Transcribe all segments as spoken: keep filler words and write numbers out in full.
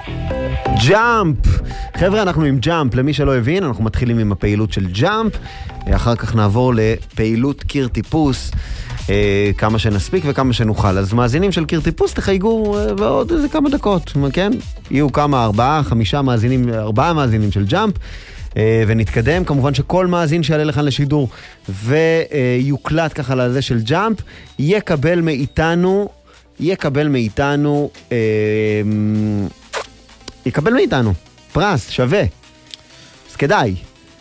ג'אמפ. חבר'ה, אנחנו עם ג'אמפ. למי שלא הבין, אנחנו מתחילים עם הפעילות של ג'אמפ, אחר כך נעבור לפעילות קיר טיפוס, אה, כמה שנספיק וכמה שנוכל. אז מאזינים של קיר טיפוס תחייגו אה, בעוד איזה כמה דקות, כן? יהיו כמה, ארבעה, חמישה מאזינים, ארבעה מאזינים של ג'אמפ, אה, ונתקדם. כמובן שכל מאזין שיעלה לכאן לשידור ויוקלט ככה לזה של ג'אמפ, יקבל מאיתנו, יקבל מאיתנו, אה, יקבל מאיתנו פרס שווה. אז כדאי.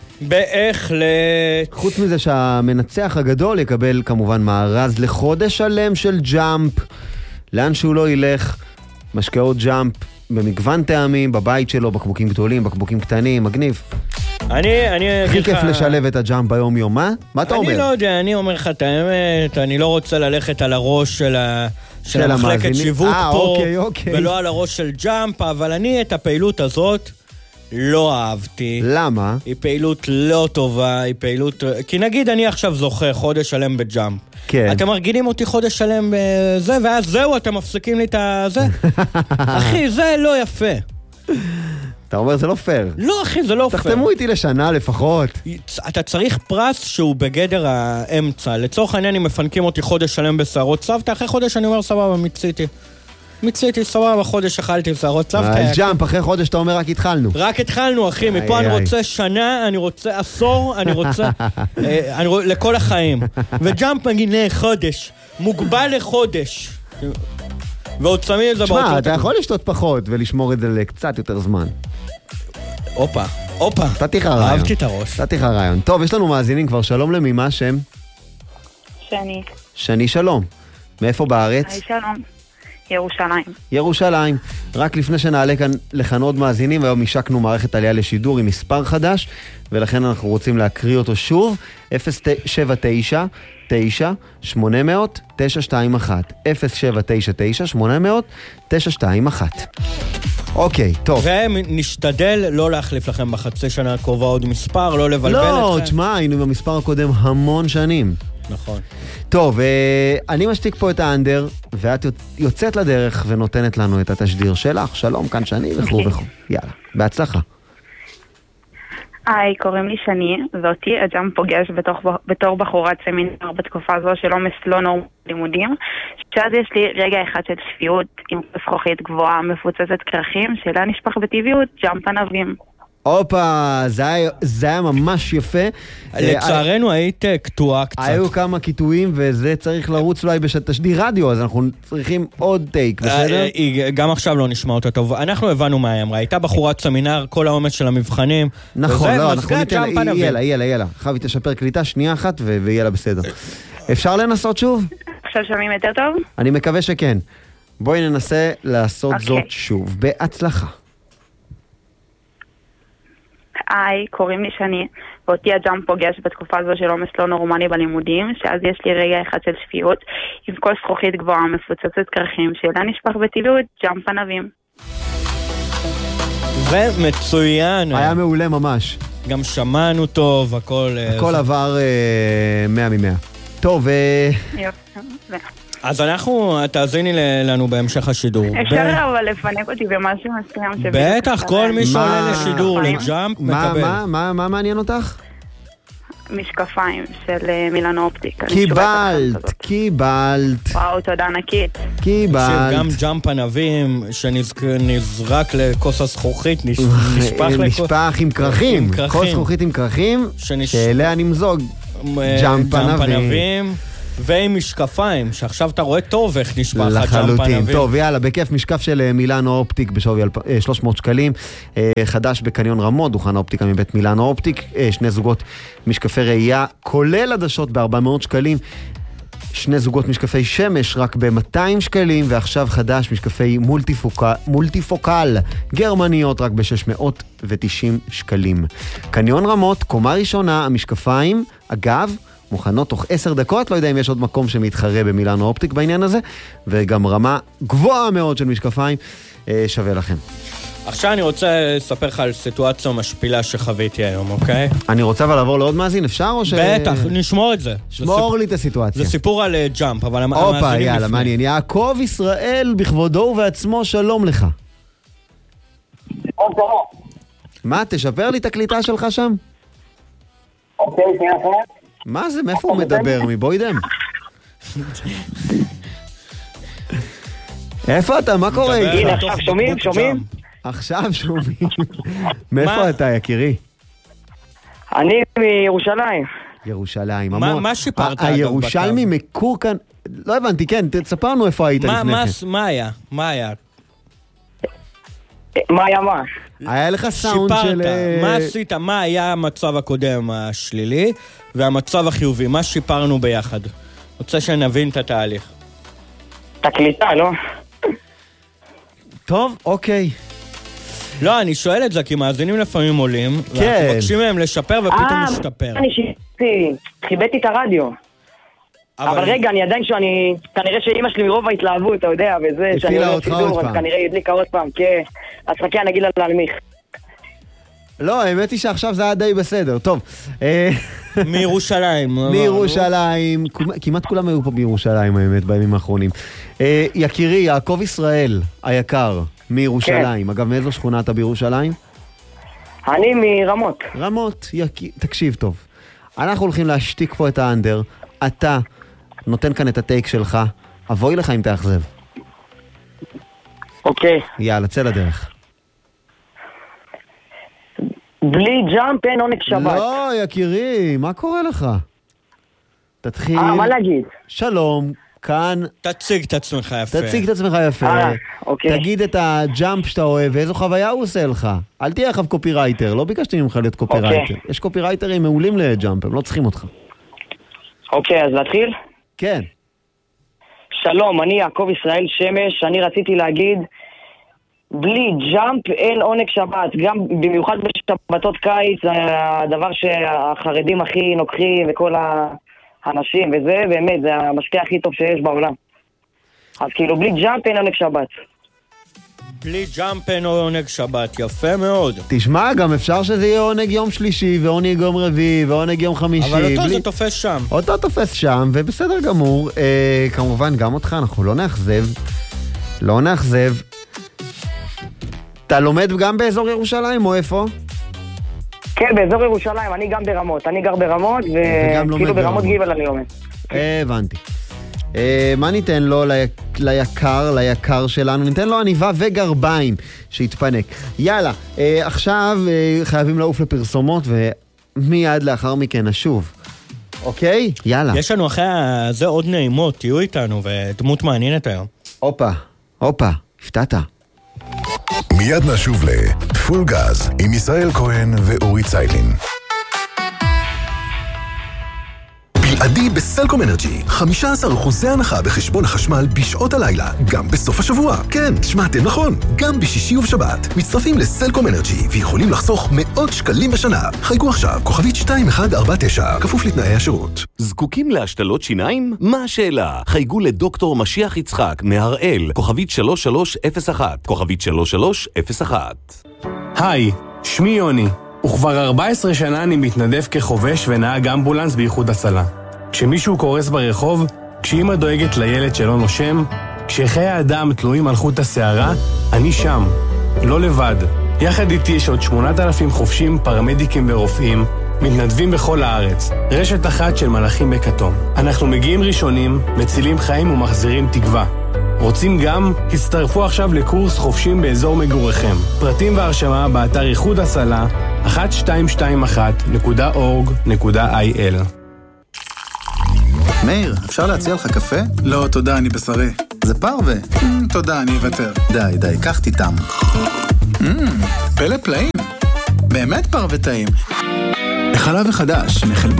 בהחלט. חוץ מזה שהמנצח הגדול יקבל כמובן מארז לחודש שלם של ג'אמפ. לאן שהוא לא ילך, משקאות ג'אמפ במגוון טעמים, בבית שלו, בקבוקים גדולים, בקבוקים קטנים, מגניב. אני, אני הכי כיף לשלב את הג'אמפ ביום יום, מה? מה אתה אומר? אני לא יודע, אני אומר לך את האמת, אני לא רוצה ללכת על הראש של ה... של המחלקת שיווק פה, אוקיי, אוקיי. ולא על הראש של ג'אמפ, אבל אני את הפעילות הזאת לא אהבתי. למה? היא פעילות לא טובה, היא פעילות... כי נגיד אני עכשיו זוכה חודש שלם בג'אמפ. כן. אתם מרגילים אותי חודש שלם בזה, ואז זהו, אתם מפסיקים לי את זה. אחי, זה לא יפה. אתה אומר, זה לא פייר. לא, אחי, זה לא פייר. תחתמו איתי לשנה לפחות. אתה צריך פרס שהוא בגדר האמצע. לצורך העניין, אם מפנקים אותי חודש שלם בשערות צוותא, אחרי חודש אני אומר, סבבה, מיציתי. מיציתי, סבבה, חודש אכלתי בשערות צוותא. ג'אמפ, אחרי חודש אתה אומר, רק התחלנו. רק התחלנו, אחי. מפה אני רוצה שנה, אני רוצה עשור, אני רוצה... לכל החיים. וג'אמפ מגינה חודש. מוגבל לחודש. ועוד שמים את זה באותו... תשמע, אתה יכול לשתות פחות ולשמור את זה לקצת יותר זמן. אופה, אופה. נתתי לך רעיון. אהבתי את הראש. נתתי לך רעיון. טוב, יש לנו מאזינים כבר. שלום למי, מה השם? שני. שני, שלום. מאיפה בארץ? היי, שלום. ירושלים. ירושלים. רק לפני שנעלה כאן לכאן עוד מאזינים, היום השקנו מערכת עלייה לשידור עם מספר חדש, ולכן אנחנו רוצים להקריא אותו שוב. אפס שבע תשע תשע שמונה אפס אפס תשע שתיים אחת אפס שבע תשע תשע שמונה אפס אפס תשע שתיים אחת. אוקיי, טוב. ונשתדל לא להחליף לכם בחצי שנה הקרובה עוד מספר, לא לבלבל אתכם. לא, תשמע, היינו במספר הקודם המון שנים. נכון. טוב, אני משתיק פה את האנדר, ואת יוצאת לדרך ונותנת לנו את התשדיר שלך. שלום, כאן שני וכו' וכו'. יאללה, בהצלחה. היי, קוראים לי שני, ואותי הג'אמפ פוגש בתוך, בתור בחורת סמינר בתקופה הזו של עומס לא נורמלי לימודים, שאז יש לי רגע אחד של שפיות עם זכוכית גבוהה מפוצצת קרחים, שאלה נשפך בטבעיות, ג'אמפ ענבים. הופה, זה היה, זה היה ממש יפה. לצערנו היית קטועה קצת. היו כמה קיטועים, וזה צריך לרוץ אולי בתשדיר רדיו, אז אנחנו צריכים עוד טייק, בסדר? גם עכשיו לא נשמע אותה טוב. אנחנו הבנו מה היא אמרה. הייתה בחורת סמינר, כל העומס של המבחנים. נכון, לא, אנחנו ניתן, יאללה, יאללה, יאללה. חבי תשפר קליטה, שנייה אחת, ויאללה בסדר. אפשר לנסות שוב? עכשיו שומעים יותר טוב? אני מקווה שכן. בואי ננסה לעשות זאת שוב. בהצלחה. היי, קוראים לי שני, ואותי הג'אמפ פוגש בתקופה הזו של עומס לא נורמלי בלימודים, שאז יש לי רגע אחד של שפיות, עם כל זכוכית גבוהה מפוצצת קרחים, שאלה נשפך בטבעיות, ג'אמפ ענבים. ומצוין. היה מעולה ממש. גם שמענו טוב, הכל... הכל עבר מאה ממאה. טוב, יופי. אז אנחנו, תאזיני לנו בהמשך השידור. אפשר אבל לפנק אותי במשהו מסוים שבטח. בטח, כל מי שעולה לשידור לג'אמפ מקבל. מה מעניין אותך? משקפיים של מילאנו אופטיק. קיבלת, קיבלת. וואו, תודה ענקית. קיבלת. שגם ג'אמפ ענבים שנזרק לכוס הזכוכית, נשפך נשפך עם קרחים. כוס זכוכית עם קרחים, שאליה נמזוג ג'אמפ ענבים. ועם משקפיים, שעכשיו אתה רואה טוב איך נשפך הג'אמפ ענבים. טוב, יאללה, בכיף משקף של מילאנו אופטיק בשווי שלוש מאות שקלים, חדש בקניון רמות, דוכן האופטיקה מבית מילאנו אופטיק, שני זוגות משקפי ראייה, כולל עדשות ב-ארבע מאות שקלים, שני זוגות משקפי שמש רק ב-מאתיים שקלים, ועכשיו חדש משקפי מולטיפוקל, מולטיפוקל גרמניות רק ב-שש מאות ותשעים שקלים. קניון רמות, קומה ראשונה, המשקפיים, אגב, מוכנות תוך עשר דקות, לא יודע אם יש עוד מקום שמתחרה במילאנו אופטיק בעניין הזה, וגם רמה גבוהה מאוד של משקפיים, שווה לכם. עכשיו אני רוצה לספר לך על סיטואציה משפילה שחוויתי היום, אוקיי? אני רוצה אבל לעבור לעוד מאזין, אפשר או ש... בטח, נשמור את זה. שמור לי את הסיטואציה. זה סיפור על ג'אמפ, אבל המאזינים לפני. אופה, יאללה, מעניין. יעקב ישראל בכבודו ובעצמו, שלום לך. מה, תשפר לי את הקליטה שלך שם? אוקיי, תהיה אחת. מה זה, מאיפה הוא מדבר? מבוידם? איפה אתה? מה קורה? הנה, עכשיו שומעים? שומעים? עכשיו שומעים. מאיפה אתה, יקירי? אני מירושלים. ירושלים, מה- המון. מה שיפרת, אגב, הירושלמי מקור כאן... לא הבנתי, כן, תספר לנו איפה היית מה- לפני מה- כן. מה היה? מה היה? מה היה מה? היה לך סאונד של... שיפרת, אה, מה עשית? מה היה המצב הקודם השלילי והמצב החיובי? מה שיפרנו ביחד? רוצה שנבין את התהליך. תקליטה, לא? טוב, אוקיי. לא, אני שואל את זה כי מאזינים לפעמים עולים, כן. ואנחנו מבקשים מהם לשפר ופתאום אה, משתפר. אני שיפרתי, חיבאתי את הרדיו. אבל רגע, אני עדיין שאני... כנראה שאמא שלי מרוב ההתלהבות, אתה יודע, וזה, שאני הפעילה עולה אותך לשידור, עוד אז פעם. כנראה ידליקה עוד פעם, כן. אז חכה, אני אגיד לה להנמיך. לא, האמת היא שעכשיו זה היה די בסדר. טוב. אה, מירושלים. מירושלים, כמעט כולם היו פה בירושלים, האמת, בימים האחרונים. אה, יקירי, יעקב ישראל, היקר, מירושלים. אגב, מאיזו שכונה אתה בירושלים? אני מרמות. רמות, יק... תקשיב טוב. אנחנו הולכים להשתיק פה את האנדר, אתה נותן כאן את הטייק שלך, אבוי לך אם תאכזב. אוקיי. יאללה, צא לדרך. בלי ג'אמפ אין עונג שבת. לא, יקירי, מה קורה לך? תתחיל. אה, מה להגיד? שלום, כאן, תציג את עצמך יפה. תציג את עצמך יפה. אה, אוקיי. תגיד את הג'אמפ שאתה אוהב, ואיזו חוויה הוא עושה לך. אל תהיה עכשיו קופירייטר, לא ביקשתי ממך להיות קופירייטר. יש קופירייטרים מעולים לג'אמפ, הם לא צריכים אותך. אוקיי, אז להתחיל? כן. שלום, אני יעקב ישראל שמש, אני רציתי להגיד, בלי ג'אמפ אין עונג שבת, גם במיוחד בשבתות קיץ, זה הדבר שהחרדים הכי נוקחים וכל האנשים וזה, באמת, זה המשקה הכי טוב שיש בעולם. אז כאילו, בלי ג'אמפ אין עונג שבת. בלי ג'אמפ אין עונג שבת, יפה מאוד. תשמע, גם אפשר שזה יהיה עונג יום שלישי, ועונג יום רביעי, ועונג יום חמישי. אבל אותו בלי... זה תופס שם. אותו תופס שם, ובסדר גמור. אה, כמובן, גם אותך אנחנו לא נאכזב. לא נאכזב. אתה לומד גם באזור ירושלים, או איפה? כן, באזור ירושלים, אני גם ברמות. אני גר ברמות, וכאילו ברמות גיבל אני לומד. הבנתי. אה, מה ניתן לו ליק... ליקר, ליקר שלנו? ניתן לו עניבה וגרביים שיתפנק. יאללה, אה, עכשיו אה, חייבים לעוף לפרסומות, ומיד לאחר מכן נשוב. אוקיי? יאללה. יש לנו אחרי זה עוד נעימות, תהיו איתנו, ודמות מעניינת היום. הופה, הופה, הפתעת. מיד נשוב לפול גז עם ישראל כהן ואורי ציילין. בלעדי בסלקום אנרג'י, חמישה עשר אחוזי הנחה בחשבון החשמל בשעות הלילה, גם בסוף השבוע. כן, שמעתם נכון, גם בשישי ובשבת. מצטרפים לסלקום אנרג'י ויכולים לחסוך מאות שקלים בשנה. חייגו עכשיו, כוכבית שתיים אחת ארבע תשע, כפוף לתנאי השירות. זקוקים להשתלות שיניים? מה השאלה? חייגו לדוקטור משיח יצחק מהראל, כוכבית שלוש שלוש אפס אחת, כוכבית שלוש שלוש אפס אחת. היי, שמי יוני, וכבר ארבע עשרה שנה אני מתנדב כחובש ונהג אמבולנס באיחוד הצלה. כשמישהו קורס ברחוב, כשאמא דואגת לילד שלא נושם, כשחיי האדם תלויים על חוט השערה, אני שם, לא לבד. יחד איתי יש עוד שמונת אלפים חובשים, פרמדיקים ורופאים, מתנדבים בכל הארץ, רשת אחת של מלאכים בכתום. אנחנו מגיעים ראשונים, מצילים חיים ומחזירים תקווה. רוצים גם? הצטרפו עכשיו לקורס חובשים באזור מגוריכם. פרטים והרשמה באתר איחוד הצלה אחת שתיים שתיים אחת נקודה אורג נקודה איי אל. מאיר, אפשר להציע לך קפה? לא, תודה, אני בשרי. זה פרווה. תודה, אני אוותר. די, די, קח תיתם. פלא פלאים. באמת פרווה טעים. החלב החדש, מחלבון.